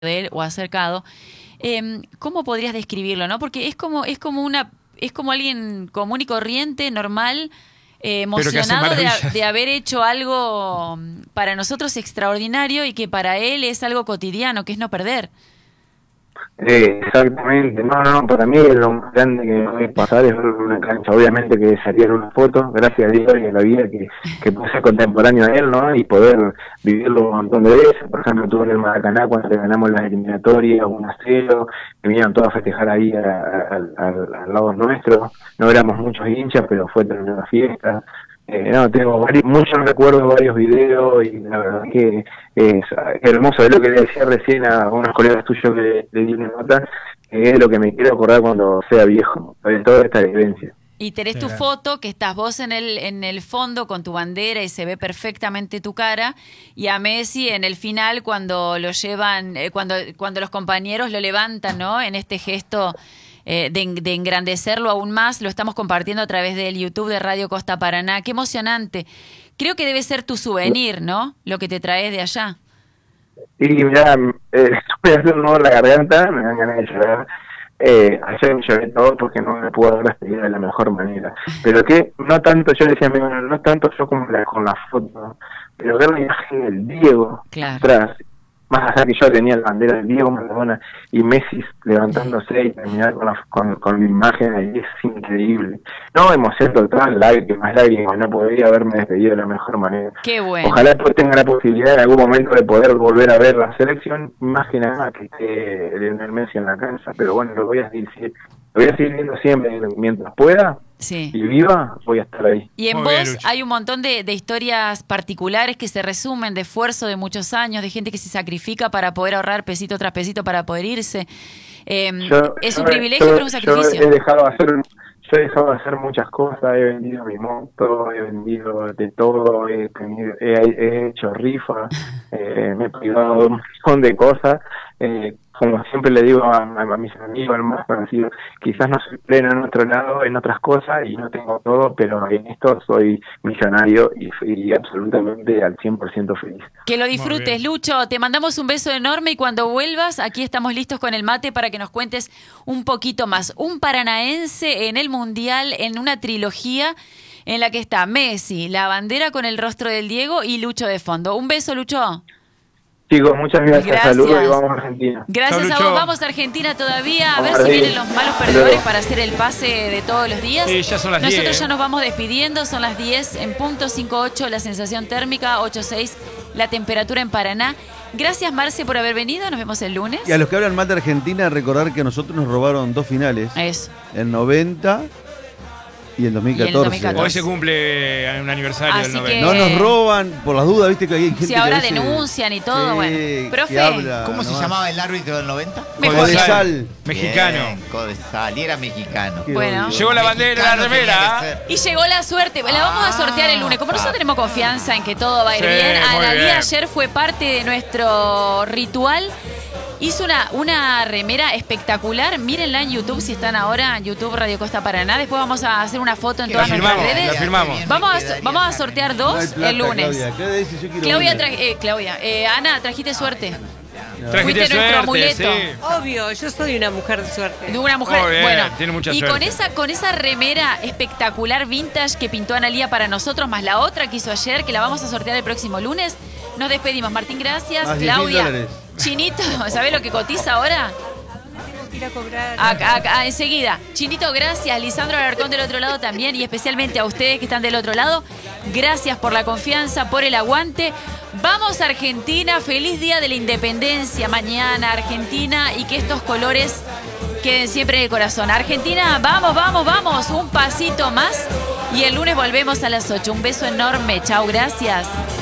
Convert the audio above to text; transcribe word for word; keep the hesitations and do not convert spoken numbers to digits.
de él o acercado. Eh, ¿Cómo podrías describirlo, no? Porque es como, es como una, es como alguien común y corriente, normal, eh, emocionado de, de haber hecho algo para nosotros extraordinario y que para él es algo cotidiano, que es no perder. Eh, exactamente, no, no, para mí lo más grande que me puede pasar es ver una cancha, obviamente que salieron unas fotos, gracias a Dios y a la vida que, que pude ser contemporáneo a él, ¿no? Y poder vivirlo un montón de veces. Por ejemplo, tuve en el Maracaná cuando le ganamos las eliminatorias uno a cero, que vinieron todos a festejar ahí a, a, a, a, al lado nuestro, no éramos muchos hinchas, pero fue tremenda fiesta. Eh, no, tengo varios, muchos recuerdos, varios videos, y la verdad que es hermoso. Es lo que le decía recién a unos colegas tuyos que le, le di una nota, que es lo que me quiero acordar cuando sea viejo, de toda esta vivencia. Y tenés tu foto, que estás vos en el en el fondo con tu bandera y se ve perfectamente tu cara, y a Messi en el final cuando lo llevan, eh, cuando cuando los compañeros lo levantan, ¿no? En este gesto eh, de, de engrandecerlo aún más, lo estamos compartiendo a través del YouTube de Radio Costa Paraná. Qué emocionante. Creo que debe ser tu souvenir, ¿no? Lo que te traes de allá. Y mirá, eh, voy a hacer un nudo en la garganta, me dan ganas de llorar. Eh, ayer me lloré todo porque no me puedo dar la despedida de la mejor manera, pero que no tanto, yo decía, bueno, no tanto yo como la, con la foto, pero ver la imagen del Diego, claro, atrás, más allá que yo tenía la bandera del Diego Maradona y Messi levantándose y terminar con la, con, con la imagen ahí, es increíble. No, emoción total, lágrimas, lágrimas, no podría haberme despedido de la mejor manera. Qué bueno. Ojalá después tenga la posibilidad en algún momento de poder volver a ver la selección, más que nada que esté Lionel Messi en la cancha, pero bueno, lo voy a seguir, lo voy a seguir viendo siempre, mientras pueda. Sí. Y viva, voy a estar ahí. Y en Muy vos bien, hay un montón de, de historias particulares que se resumen, de esfuerzo de muchos años, de gente que se sacrifica para poder ahorrar pesito tras pesito para poder irse. Eh, yo, es un yo, privilegio, yo, pero es un sacrificio. Yo he dejado de hacer, yo he dejado de hacer muchas cosas, he vendido mi moto, he vendido de todo, he, tenido, he, he hecho rifa, eh, me he privado de un montón de cosas. Eh, como siempre le digo a, a, a mis amigos, al más conocido, quizás no soy pleno en otro lado, en otras cosas, y no tengo todo, pero en esto soy millonario y, y absolutamente al cien por ciento feliz. Que lo disfrutes, Lucho. Te mandamos un beso enorme y cuando vuelvas, aquí estamos listos con el mate para que nos cuentes un poquito más. Un paranaense en el Mundial, en una trilogía en la que está Messi, la bandera con el rostro del Diego y Lucho de fondo. Un beso, Lucho. Chicos, muchas gracias, gracias. Saludos y vamos a Argentina. Gracias Chau, a vos, vamos a Argentina todavía, a ver si vienen los malos perdedores para hacer el pase de todos los días. Sí, ya son las Nosotros diez. ya nos vamos despidiendo, son las diez en punto, cinco ocho la sensación térmica, ocho seis la temperatura en Paraná. Gracias, Marce, por haber venido, nos vemos el lunes. Y a los que hablan mal de Argentina, recordar que a nosotros nos robaron dos finales. Eso. En noventa y en dos mil catorce. Y en dos mil catorce. Hoy se cumple un aniversario Así del que... No nos roban, por las dudas, viste que hay gente si ahora que denuncian y todo, sí, bueno. Profe, habla, ¿cómo se no llamaba el árbitro del noventa? Codesal. Mexicano. Bien, Codesal, y era mexicano. Qué bueno. odio. Llegó la bandera, la remera. Y llegó la suerte, la vamos a sortear el lunes. Como nosotros tenemos confianza en que todo va a ir Sí, bien, muy Analía bien. ayer fue parte de nuestro ritual. Hizo una, una remera espectacular. Mírenla en YouTube si están ahora en YouTube Radio Costa Paraná. Después vamos a hacer una foto en La todas nuestras firmamos, redes. la firmamos. Vamos a, vamos a sortear No hay dos plata, el lunes. Claudia, Claudia dice, yo quiero Claudia, una. tra- eh, Claudia eh, Ana, trajiste suerte. Trajiste Fuiste nuestro suerte, amuleto. sí. Obvio, yo soy una mujer de suerte. De una mujer, Muy bien, bueno, tiene mucha y suerte. con esa con esa remera espectacular vintage que pintó Analía para nosotros, más la otra que hizo ayer, que la vamos a sortear el próximo lunes, nos despedimos. Martín, gracias. Más diez mil Claudia, dólares. Chinito, ¿sabés lo que cotiza ahora? Tengo que ir a cobrar. Acá, acá, enseguida. Chinito, gracias. Lisandro Alarcón del otro lado también, y especialmente a ustedes que están del otro lado. Gracias por la confianza, por el aguante. Vamos a Argentina. Feliz Día de la Independencia mañana, Argentina, y que estos colores queden siempre en el corazón. Argentina, vamos, vamos, vamos. Un pasito más y el lunes volvemos a las ocho. Un beso enorme. Chao, gracias.